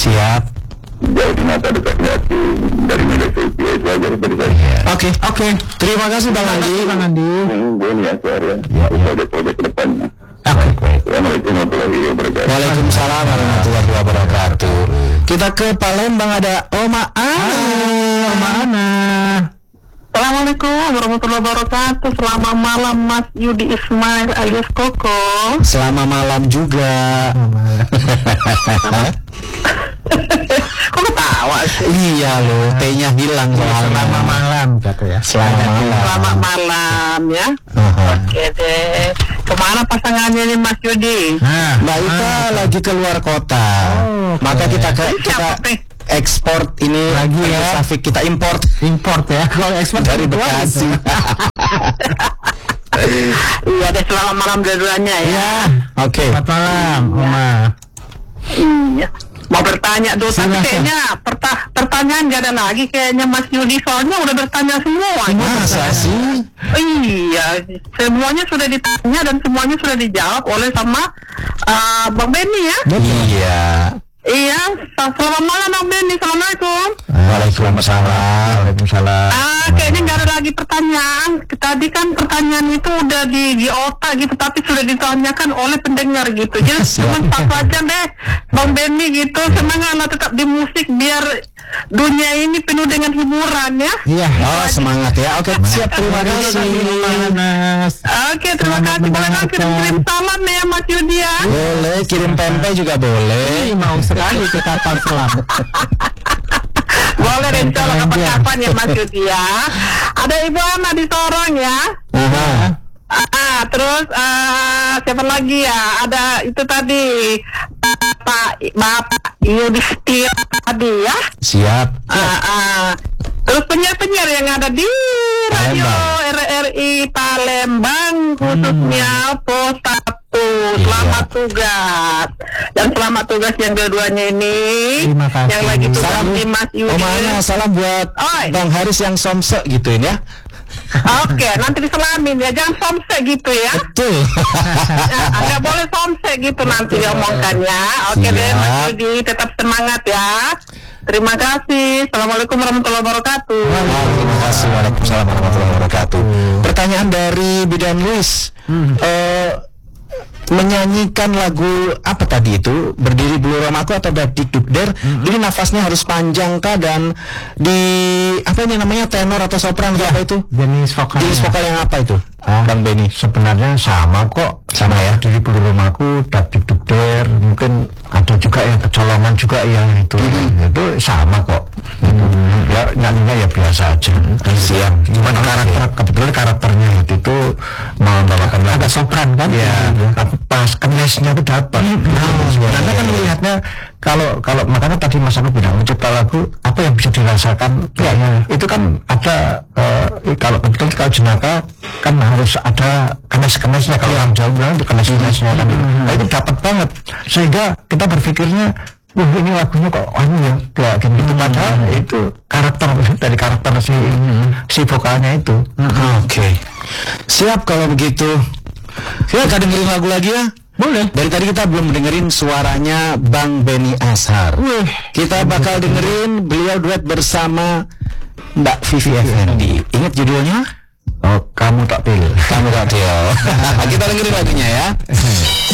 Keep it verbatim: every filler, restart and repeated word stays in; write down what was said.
Siap. Jauh di mata dekatnya dari media sosial itu aja dari saya. Oke, oke. Terima kasih Bang Andi. Bang Andi. Boni ya, suara. Ya, proyek-proyek ke depannya. Oke. Assalamualaikum warahmatullahi wabarakatuh. Waalaikumsalam warahmatullahi wabarakatuh. Kita ke Palembang, ada Oma Ana. Oma Ana. Assalamualaikum warahmatullahi wabarakatuh. Selamat malam Mas Yudi Ismail alias Koko. Selamat malam juga. Kok ketawa sih? Iya loh, T-nya hilang soalnya. Selamat malam kata ya. Selamat malam. Selamat malam ya. Uh-huh. Oke deh. Kemana pasangannya nih Mas Yudi? Nah, Mbak Ita lagi keluar kota. Oh, Maka oke. kita ke, Ini kita siapa nih? ekspor ini Lagi ya. Pasifik, kita import import ya. Kalau ekspor dari keluar Bekasi. gitu. Iya deh, selamat malam dua-duanya ya. Ya. Oke. Selamat malam, Oma. Iya. Mau bertanya dulu, tapi Silakan. kayaknya perta- pertanyaan gak ada lagi kayaknya Mas Yudi, soalnya udah bertanya semua. Masa sih? Iya, semuanya sudah ditanya dan semuanya sudah dijawab oleh sama uh, Bang Benny ya. Iya. Iya, selamat malam Bang Benny, assalamualaikum. Waalaikumsalam. Waalaikumsalam. Ah, kayaknya nggak ada lagi pertanyaan. Tadi kan pertanyaan itu udah di di otak gitu, tapi sudah ditanyakan oleh pendengar gitu. Jadi cuma satu aja deh, Bang Benny gitu. Semangatlah tetap di musik biar dunia ini penuh dengan hiburan ya. Iya. Oh, semangat ya. Oke, siap. Terima kasih. Mas. Oke, terima Selamat kasih. Boleh kan kirim mendengarkan. salam ya Mas Yudi ya. Boleh, kirim pempek juga boleh. Ih, mau sekali ke kapal selam. Boleh deh, insya Allah kapan-kapan ya Mas Yudi ya. Ada Ibu Ana di Sorong ya. Aha. Ah, terus ah, siapa lagi ya? Ada itu tadi Pak Bapak Yudhistira tadi ya. Siap. Ah, ah. Terus penyiar-penyiar yang ada di radio R R I Palembang khususnya Pos satu. Selamat tugas dan selamat tugas yang kedua-duanya ini. Terima kasih. Yang lagi tugas Salam di Mas Yudi. Om Ana, salam buat Oi. Bang Haris yang somse gituin ya. Oke, nanti diselamin ya, jangan somse gitu ya. Betul. Ya, nggak boleh somse gitu nanti diomongkannya. Oke deh Mas Siap. Yudi, tetap semangat ya. Terima kasih. Assalamualaikum warahmatullahi wabarakatuh. Terima kasih. Waalaikumsalam warahmatullahi wabarakatuh. Pertanyaan dari Bidan Luis. Eh, menyanyikan lagu apa tadi itu, Berdiri Belum Aku atau Dak Dukder, ini nafasnya harus panjang kah, dan di apa ini namanya, tenor atau sopran atau apa itu, Jenis vokal. jenis vokal yang apa itu, Ah, Bang Benny? sebenarnya sama kok, Sama ya? Diri Belum Rumahku, Dak Dukder, mungkin ada juga yang kecolongan juga yang itu, itu sama kok. Itu, ya nyanyinya ya biasa aja. Siap. Cuman karakter, kebetulan karakternya itu, itu membawakan ada sopran kan? Ya. Pas kenesnya itu dapat. Karena kan melihatnya kalau kalau makanya tadi Mas Aku bilang mencipta lagu apa yang bisa dirasakan, ya, itu kan ada eh, kalau kebetulan kalau jenaka kan harus ada kenes-kenesnya, kalau orang Jawa bilang itu kenes-kenesnya kan. Nah, itu dapat banget sehingga kita berpikirnya, wah ini lagunya kok anu ya kayak gitu, padahal itu karakter dari karakter si si vokalnya itu. Oke. Siap kalau begitu. Kita dengerin lagu lagi ya. Boleh. Dari tadi kita belum dengerin suaranya Bang Benny Ashar. Wih. Kita bakal dengerin beliau duet bersama Mbak Vivi Effendi. Ingat judulnya? Oh, kamu tak pilih. Kamu tak tahu. Kita dengerin lagunya ya.